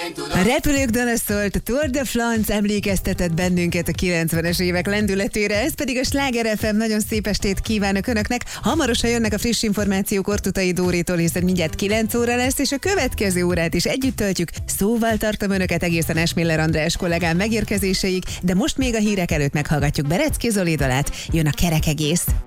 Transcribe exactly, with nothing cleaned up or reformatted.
A repülők dala szólt, a Tour de France emlékeztetett bennünket a kilencvenes évek lendületére, ez pedig a Sláger ef em. Nagyon szép estét kívánok Önöknek. Hamarosan jönnek a friss információk Ortutai Dóritól, hiszen mindjárt kilenc óra lesz, és a következő órát is együtt töltjük. Szóval tartom Önöket egészen Esmiller András kollégám megérkezéseig, de most még a hírek előtt meghallgatjuk Berecki Zoli dalát, jön a Kerek egész.